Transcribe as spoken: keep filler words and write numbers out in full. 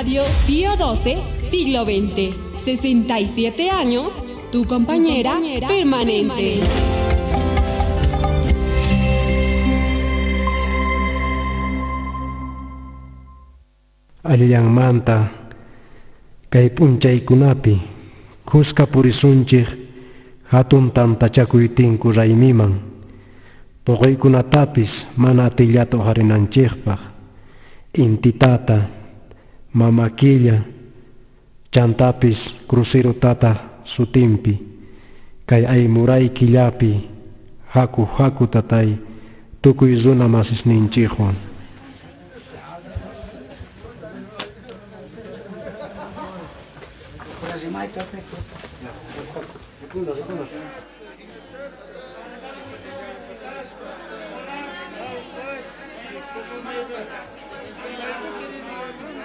Radio Pío doce, siglo veinte. sesenta y siete años, tu compañera, tu compañera permanente. permanente. Alillang manta, kay punchaykunapi, kuska purisunchik, hatun tantachakuytinku raymiman, poqoykunatapis mana atillato harinanchikpaq, intitata, mamakilla, chantapis crucero tata sutimpi, kay aymuray killapi, haku haku tatay, tukuy zuna masisninchikwan.